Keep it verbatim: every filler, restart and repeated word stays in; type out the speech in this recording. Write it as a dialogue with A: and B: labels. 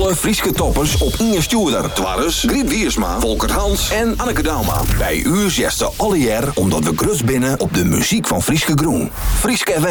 A: Alle Frieske toppers op één stuurder. Twarres, Griet Wiersma, Volkert Hans en Anneke Dauma. Bij u zesde alle jaar omdat we grus binnen op de muziek van Frieske Groen. Frieske F M.